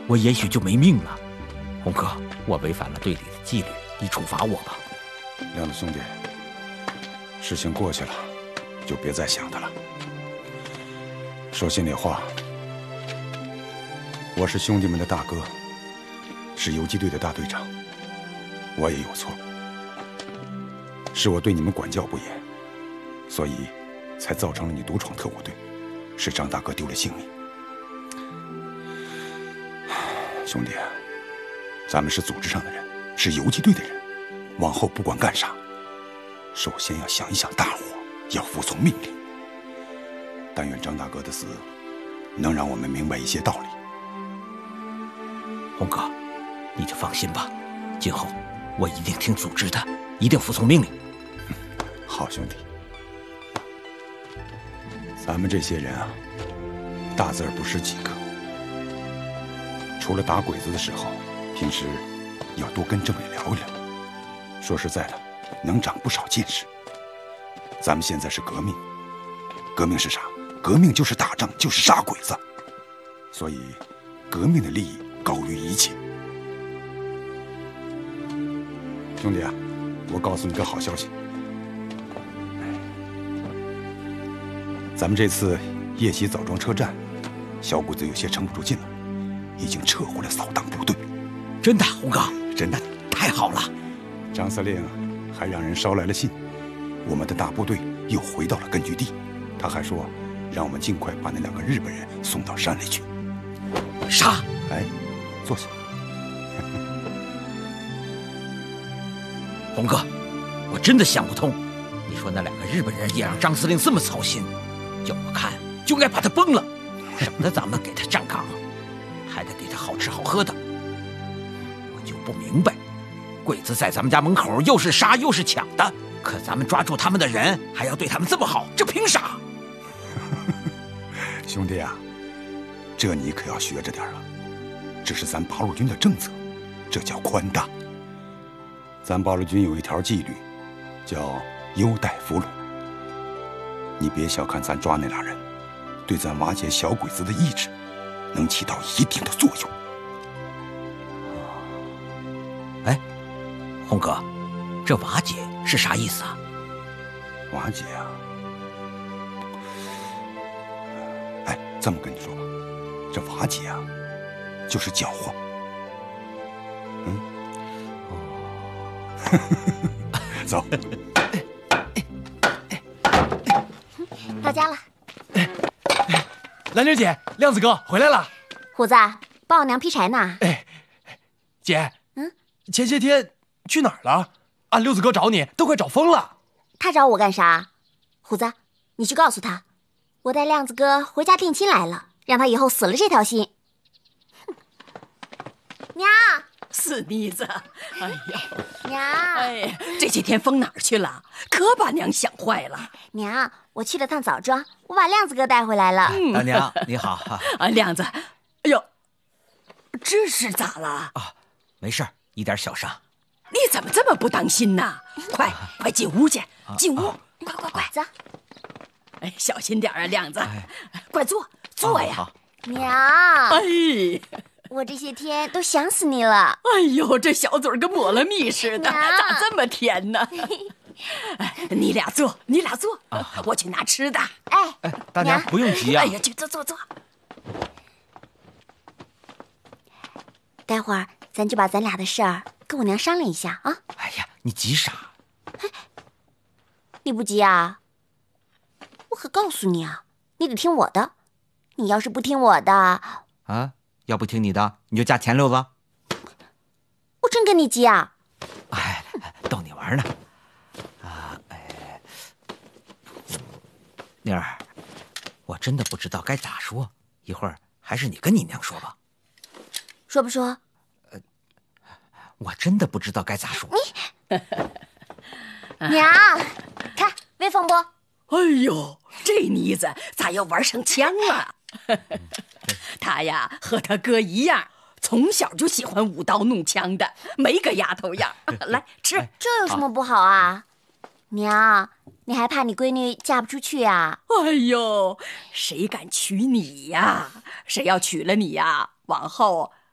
我也许就没命了。红哥，我违反了队里的纪律，你处罚我吧。 亮子兄弟，事情过去了，就别再想他了。说心里话，我是兄弟们的大哥，是游击队的大队长，我也有错，是我对你们管教不严，所以才造成了你独闯特务队，使张大哥丢了性命。兄弟，咱们是组织上的人，是游击队的人，往后不管干啥，首先要想一想大伙，要服从命令。但愿张大哥的死能让我们明白一些道理。 红哥，你就放心吧，今后我一定听组织的，一定服从命令。 好兄弟，咱们这些人啊，大字儿不识几个，除了打鬼子的时候，平时要多跟政委聊一聊。说实在的，能长不少见识。咱们现在是革命，革命是啥？革命就是打仗，就是杀鬼子。所以，革命的利益高于一切。兄弟啊，我告诉你个好消息，咱们这次夜袭枣庄车站，小鬼子有些撑不住劲了，已经撤回了扫荡部队。 真的，红哥， 真的， 太好了。 张司令还让人捎来了信，我们的大部队又回到了根据地。他还说，让我们尽快把那2个日本人送到山里去。 杀！ 哎，坐下。 红哥，我真的想不通，你说那2个日本人也让张司令这么操心，要我看就应该把他崩了，省得咱们给他站岗，还得给他好吃好喝的。我就不明白，鬼子在咱们家门口又是杀又是抢的，可咱们抓住他们的人还要对他们这么好，这凭啥？ 兄弟啊，这你可要学着点了，这是咱八路军的政策，这叫宽大。咱八路军有一条纪律，叫优待俘虏。你别小看咱抓那俩人，对咱瓦解小鬼子的意志，能起到一定的作用。 哎，红哥，这瓦解是啥意思啊？ 瓦解啊，哎，这么跟你说吧，这瓦解啊，就是搅和。走。 到家了。 兰妮姐，亮子哥回来了。 虎子，帮我娘劈柴呢。 姐，前些天去哪儿了？俺六子哥找你，都快找疯了。 他找我干啥？虎子，你去告诉他，我带亮子哥回家定亲来了，让他以后死了这条心。娘， 死妮子，哎呀， 娘， 哎，这些天疯哪儿去了？可把娘想坏了。 娘，我去了趟枣庄，我把亮子哥带回来了。 大娘你好。 啊，亮子，哎呦，这是咋了？ 啊，没事，一点小伤。 你怎么这么不当心呢？快进屋去，进屋，快走。 哎，小心点啊，亮子，快坐呀。 娘， 哎， 我这些天都想死你了。 哎呦，这小嘴跟抹了蜜似的，咋这么甜呢？你俩坐，我去拿吃的。 哎， 大娘不用急啊。 哎呀，去坐。 待会儿咱就把咱俩的事儿跟我娘商量一下啊。 哎呀，你急啥？ 你不急啊？我可告诉你啊，你得听我的。你要是不听我的啊，要不听你的，你就嫁田六子。 我真跟你急啊！ 哎，逗你玩呢。妮儿，我真的不知道该咋说，一会儿还是你跟你娘说吧。 说不说？ 我真的不知道该咋说。 娘，看威风不？ 哎呦，这妮子咋要玩上枪了？她呀，和她哥一样，从小就喜欢舞刀弄枪的，没个丫头样。来吃， 这有什么不好啊？娘，你还怕你闺女嫁不出去啊？ 哎呦，谁敢娶你呀？谁要娶了你呀，往后